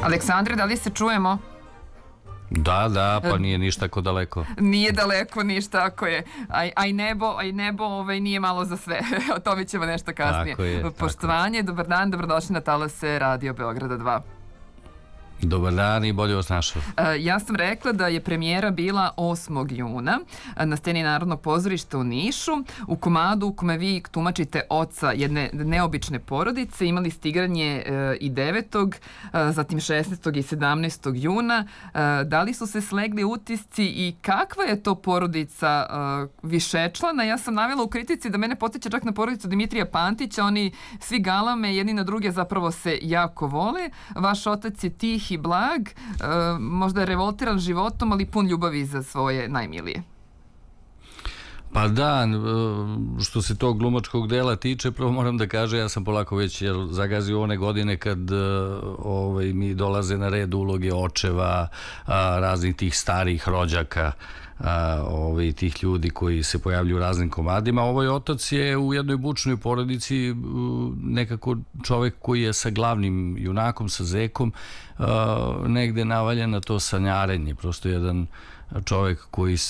Aleksandre, da li se čujemo? Da, pa nije ništa tako daleko. Nije daleko ništa, tako je. A i nebo nije malo za sve. O tome ćemo nešto kasnije. Tako je. Poštovanje, dobar dan, dobrodošli na talase Radio Beograda 2. Dobar dan i bolje vas našao. Ja sam rekla da je premijera bila 8. juna na sceni Narodnog pozorišta u Nišu, u komadu u kome vi tumačite oca jedne neobične porodice. Imali ste igranje i 9. zatim 16. i 17. juna. Da li su se slegli utisci i kakva je to porodica višečlana? Ja sam navela u kritici da mene podsjeća čak na porodicu Dimitrija Pantića. Oni svi galame, jedni na druge zapravo se jako vole. Vaš otac je tih i blag, možda je revoltiran životom, ali pun ljubavi za svoje najmilije. Pa da, što se tog glumačkog dela tiče, prvo moram da kažem, ja sam polako već zagazio one godine kad mi dolaze na red uloge očeva, raznih tih starih rođaka, tih ljudi koji se pojavljuju u raznim komadima. Ovaj otac je u jednoj bučnoj porodici nekako čovek koji je sa glavnim junakom, sa Zekom, negde navaljen na to sanjarenje. Prosto jedan čovek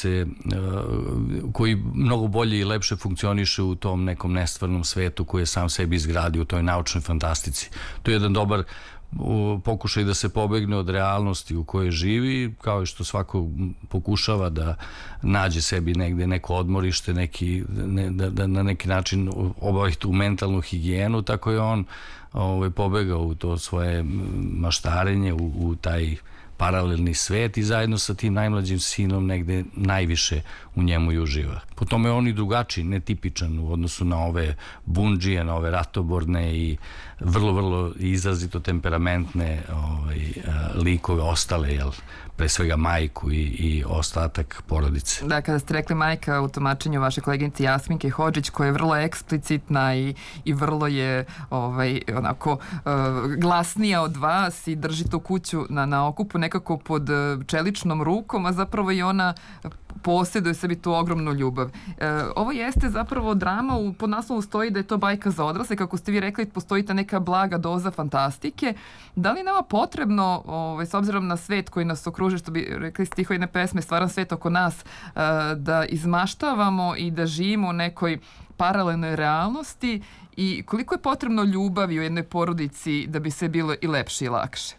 koji mnogo bolje i lepše funkcioniše u tom nekom nestvarnom svetu koji je sam sebi izgradio u toj naučnoj fantastici. To je jedan dobar pokušaj da se pobegne od realnosti u kojoj živi, kao i što svako pokušava da nađe sebi negde neko odmorište, da na neki način obavi tu mentalnu higijenu, tako je on pobegao u to svoje maštarenje, u taj paralelni svet i zajedno sa tim najmlađim sinom negde najviše u njemu i uživa. Po tome je on i drugačiji, netipičan u odnosu na ove bundžije, na ove ratoborne i vrlo, vrlo izrazito temperamentne likove ostale, pre svega majku i ostatak porodice. Da, kada ste rekli majka u tumačenju vaše koleginice Jasminke Hodžić, koja je vrlo eksplicitna i vrlo je onako glasnija od vas i drži tu kuću na okupu nekako pod čeličnom rukom, a zapravo i ona posjeduje sebi tu ogromnu ljubav. Ovo jeste zapravo drama, pod naslovu stoji da je to bajka za odrasle, kako ste vi rekli, postoji ta neka blaga doza fantastike. Da li nama potrebno, s obzirom na svet koji nas okruži, što bi rekli stihovi jedne pesme, stvaran svet oko nas, da izmaštavamo i da živimo u nekoj paralelnoj realnosti, i koliko je potrebno ljubavi u jednoj porodici da bi se bilo i lepše i lakše?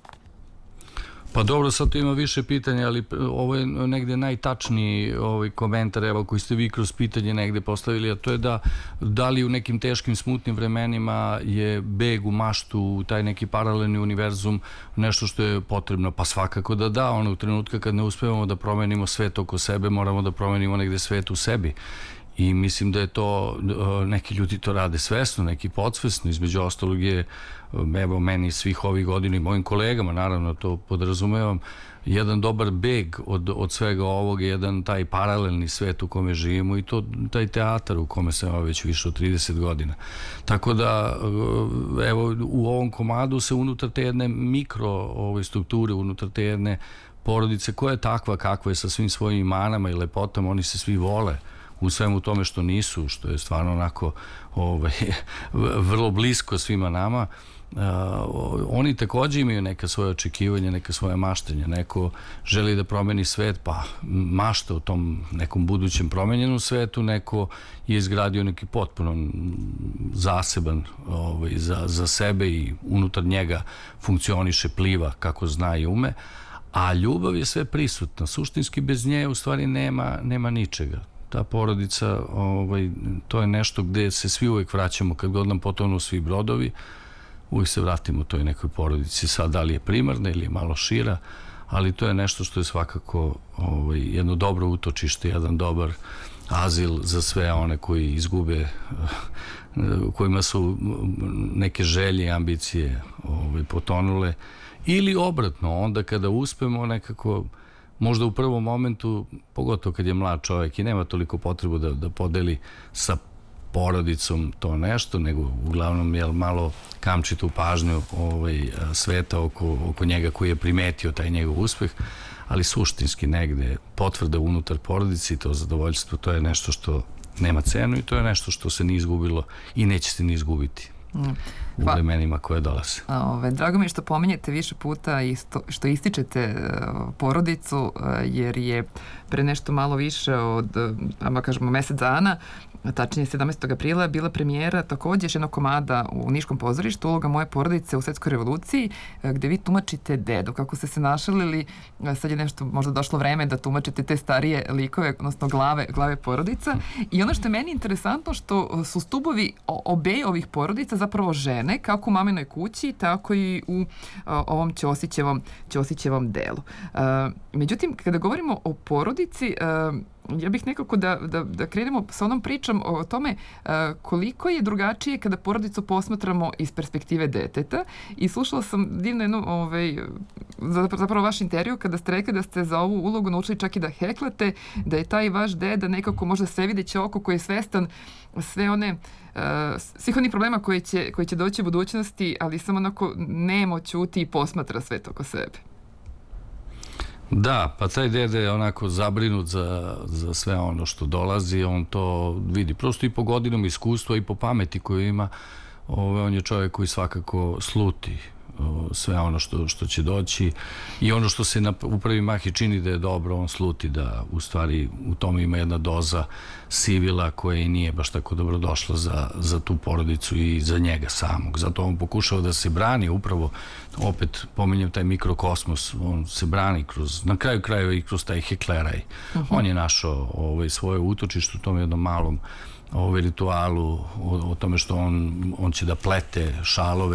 Pa dobro, sad tu ima više pitanja, ali ovo je negde najtačniji komentar, evo, koji ste vi kroz pitanje negde postavili, a to je da li u nekim teškim, smutnim vremenima je beg u maštu, u taj neki paralelni univerzum nešto što je potrebno? Pa svakako da, onog trenutka kad ne uspevamo da promenimo svet oko sebe, moramo da promenimo negde svet u sebi. I mislim da je to, neki ljudi to rade svesno, neki podsvesno, između ostalog je, evo, meni svih ovih godina i mojim kolegama, naravno to podrazumevam, jedan dobar beg od svega ovog je jedan taj paralelni svet u kome živimo i to taj teatar u kome sam već više od 30 godina. Tako da, evo, u ovom komadu se unutar te jedne mikro strukture, unutar te jedne porodice koja je takva kakva je sa svim svojim manama i lepotama, oni se svi vole u svemu tome što nisu, što je stvarno onako vrlo blisko svima nama. Oni takođe imaju neka svoje očekivanja, neka svoje maštenja. Neko želi da promeni svet, pa mašta o tom nekom budućem promenjenom svetu, neko je izgradio neki potpuno zaseban za sebe i unutar njega funkcioniše, pliva kako zna i ume, a ljubav je sve prisutna. Suštinski bez nje u stvari nema ničega. Ta porodica, to je nešto gde se svi uvek vraćamo, kad god nam potonu svi brodovi, uvijek se vratimo toj nekoj porodici. Sad, da li je primarna ili je malo šira, ali to je nešto što je svakako jedno dobro utočište, jedan dobar azil za sve one koji izgube, kojima su neke želje i ambicije potonule, ili obratno, onda kada uspemo nekako, možda u prvom momentu, pogotovo kad je mlad čovjek i nema toliko potrebu da podeli sa porodicom to nešto, nego uglavnom malo kamči tu pažnju sveta oko njega koji je primetio taj njegov uspeh, ali suštinski negde potvrda unutar porodici i to zadovoljstvo, to je nešto što nema cenu i to je nešto što se nije izgubilo i neće se ni izgubiti. u vremenima koje dolaze. Drago mi je što pominjete više puta i što ističete porodicu, jer je pre nešto malo više od, kažemo, mesec dana, tačnije 17. aprila, bila premijera takođe još jednog komada u Niškom pozorištu, Uloga moje porodice u Svetskoj revoluciji, gde vi tumačite dedu. Kako ste se našalili, sad je nešto možda došlo vreme da tumačite te starije likove, odnosno glave porodica. I ono što je meni interesantno, što su stubovi obe ovih porodica zapravo žene, kako u Maminoj kući, tako i u ovom Ćosićevom delu. Međutim, kada govorimo o porodici, ja bih nekako da krenemo sa onom pričom o tome koliko je drugačije kada porodicu posmatramo iz perspektive deteta. I slušala sam divno jednu, zapravo vaš intervju kada ste rekli da ste za ovu ulogu naučili čak i da heklate, da je taj vaš deda nekako možda svevideće oko koji je svestan svih onih problema koji će doći u budućnosti, ali samo onako nemo ćuti i posmatra sve to oko sebe. Da, pa taj dede je onako zabrinut za sve ono što dolazi, on to vidi prosto i po godinom iskustva i po pameti koju ima. On je čovjek koji svakako sluti sve ono što će doći i ono što se u prvi mah i čini da je dobro, on sluti da u stvari u tome ima jedna doza sivila koja i nije baš tako dobro došla za tu porodicu i za njega samog. Zato on pokušao da se brani, upravo opet pominjem taj mikrokosmos, on se brani na kraju krajeva i kroz taj hekleraj. On je našao svoje utočište u tom jednom malom ritualu o tome što on će da plete šalove